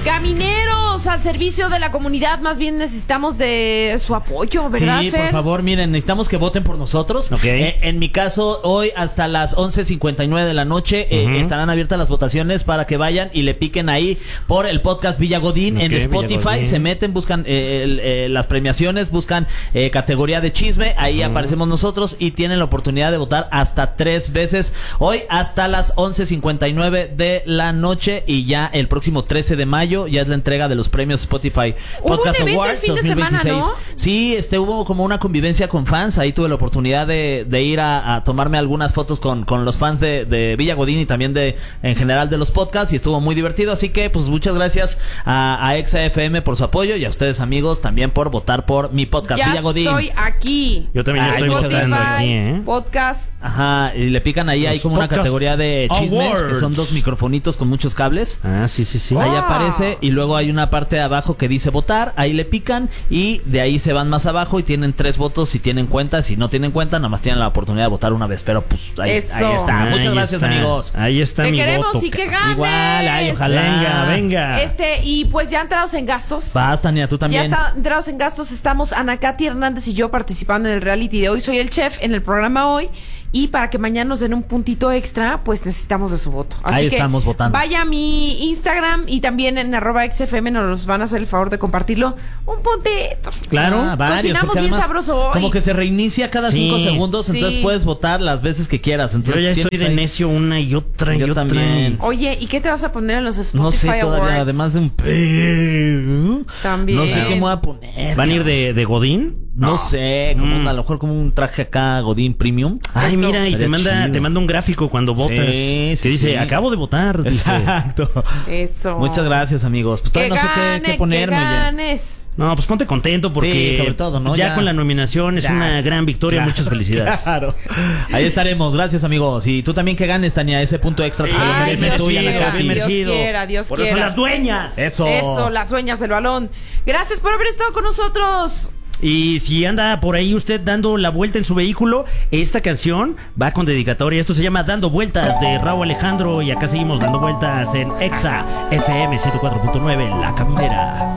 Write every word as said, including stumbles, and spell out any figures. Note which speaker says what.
Speaker 1: Camineros al servicio de la comunidad, más bien necesitamos de su apoyo, ¿verdad,
Speaker 2: Sí,
Speaker 1: Fer?
Speaker 2: por favor, miren, necesitamos que voten por nosotros.
Speaker 3: Okay.
Speaker 2: Eh, en mi caso, hoy hasta las once cincuenta y nueve de la noche eh,
Speaker 3: Uh-huh.
Speaker 2: estarán abiertas las votaciones para que vayan y le piquen ahí por el podcast Villa Godín
Speaker 3: Okay,
Speaker 2: en Spotify.
Speaker 3: Villa Godín.
Speaker 2: Se meten, buscan eh, el, eh, las premiaciones, buscan eh, categoría de chisme, ahí
Speaker 3: Uh-huh.
Speaker 2: aparecemos nosotros y tienen la oportunidad de votar hasta tres veces. Hoy hasta las once cincuenta y nueve de la noche y ya el próximo trece de mayo ya es la entrega de los premios Spotify
Speaker 1: Hubo
Speaker 2: Podcast
Speaker 1: un evento
Speaker 2: Awards
Speaker 1: el fin de
Speaker 2: dos mil veintiséis.
Speaker 1: semana, ¿no?
Speaker 2: Sí, este hubo como una convivencia con fans. Ahí tuve la oportunidad de, de ir a, a tomarme algunas fotos con, con los fans de, de Villa Godín y también de en general de los podcasts y estuvo muy divertido. Así que pues muchas gracias a, a Exa F M por su apoyo y a ustedes, amigos, también por votar por mi podcast
Speaker 1: Ya
Speaker 2: Villa Godín.
Speaker 1: estoy aquí.
Speaker 3: Yo también ya
Speaker 2: Ay,
Speaker 3: estoy
Speaker 2: muchas
Speaker 3: votando
Speaker 2: gracias.
Speaker 3: aquí, ¿eh?
Speaker 1: Podcast.
Speaker 2: Ajá, y le pican ahí, hay
Speaker 3: Los
Speaker 2: como una
Speaker 3: Podcast
Speaker 2: categoría de chismes,
Speaker 3: Awards.
Speaker 2: que son dos microfonitos con muchos cables.
Speaker 3: Ah, sí, sí, sí.
Speaker 2: Ahí
Speaker 1: Wow.
Speaker 2: aparece y luego hay una parte de abajo que dice votar, ahí le pican y de ahí se van más abajo y tienen tres votos si tienen cuenta, si no tienen cuenta nada más tienen la oportunidad de votar una vez, pero pues ahí,
Speaker 1: Eso.
Speaker 2: ahí está.
Speaker 3: Ahí
Speaker 2: Muchas gracias,
Speaker 3: está.
Speaker 2: amigos.
Speaker 3: Ahí está
Speaker 1: Te
Speaker 3: mi
Speaker 1: queremos
Speaker 3: voto.
Speaker 1: y que ganes.
Speaker 2: Igual, ay, ojalá.
Speaker 3: Venga, venga.
Speaker 1: Este, y pues ya entrados en gastos.
Speaker 2: Vas, Tania, tú también.
Speaker 1: Ya está, entrados en gastos, estamos Ana Katy Hernández y yo participando en el reality de hoy. Soy el chef en el programa hoy. Y para que mañana nos den un puntito extra, pues necesitamos de su voto. Así
Speaker 2: Ahí
Speaker 1: que
Speaker 2: estamos votando.
Speaker 1: Vaya a mi Instagram y también en arroba X F M nos van a hacer el favor de compartirlo. Un puntito.
Speaker 3: Claro.
Speaker 2: Ah, varios,
Speaker 1: Cocinamos
Speaker 2: porque
Speaker 1: bien
Speaker 2: además
Speaker 1: sabroso hoy.
Speaker 2: Como que se reinicia cada
Speaker 3: Sí.
Speaker 2: cinco segundos,
Speaker 1: Sí.
Speaker 2: entonces puedes votar las veces que quieras.
Speaker 3: Yo
Speaker 2: Entonces
Speaker 3: ya estoy
Speaker 2: tienes
Speaker 3: de
Speaker 2: ahí-
Speaker 3: necio una y otra y
Speaker 2: Yo
Speaker 3: otra.
Speaker 2: también.
Speaker 1: Oye, ¿y qué te vas a poner en los Spotify
Speaker 2: No sé todavía,
Speaker 1: Awards?
Speaker 2: además de un pe-
Speaker 1: También.
Speaker 2: No sé qué me voy a poner.
Speaker 3: ¿Van a ir de, de Godín?
Speaker 2: No, sé, como
Speaker 3: Mm.
Speaker 2: un- a lo mejor como un traje acá Godín Premium.
Speaker 3: Ay,
Speaker 1: Eso.
Speaker 3: mira, y te
Speaker 2: Estaría
Speaker 3: manda,
Speaker 2: chido.
Speaker 3: te manda un gráfico cuando votas.
Speaker 2: Sí, sí,
Speaker 3: que dice,
Speaker 2: sí.
Speaker 3: acabo de votar. Dice.
Speaker 2: Exacto.
Speaker 1: Eso.
Speaker 2: Muchas gracias, amigos. Pues
Speaker 1: Que
Speaker 2: todavía no sé
Speaker 1: gane,
Speaker 2: qué, qué ponerme.
Speaker 1: que
Speaker 2: ya.
Speaker 1: ganes.
Speaker 3: No, pues ponte contento porque
Speaker 2: Sí, sobre todo, ¿no?
Speaker 3: ya,
Speaker 2: Ya.
Speaker 3: con la nominación es
Speaker 2: Ya.
Speaker 3: una gran victoria.
Speaker 2: Claro,
Speaker 3: Muchas felicidades.
Speaker 2: Claro. Ahí estaremos. Gracias, amigos. Y tú también que ganes, Tania, ese punto extra que se lo
Speaker 1: Ay,
Speaker 2: merece
Speaker 1: Dios
Speaker 2: tú y Ana
Speaker 1: quiera,
Speaker 2: Katy.
Speaker 3: bien
Speaker 1: Dios
Speaker 3: merecido.
Speaker 1: quiera, Dios
Speaker 3: Por eso
Speaker 1: quiera.
Speaker 3: son las dueñas.
Speaker 2: Eso.
Speaker 1: Eso, las dueñas del balón. Gracias por haber estado con nosotros.
Speaker 3: Y si anda por ahí usted dando la vuelta en su vehículo, esta canción va con dedicatoria. Esto se llama Dando Vueltas de Raúl Alejandro. Y acá seguimos dando vueltas en Exa F M ciento cuatro punto nueve, La Caminera.